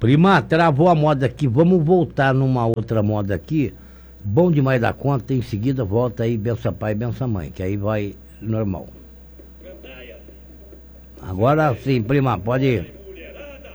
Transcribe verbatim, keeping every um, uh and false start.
Prima, travou a moda aqui. Vamos voltar numa outra moda aqui. Bom demais da conta. Em seguida volta aí, benção pai, benção mãe. Que aí vai normal. Agora sim, prima, pode ir.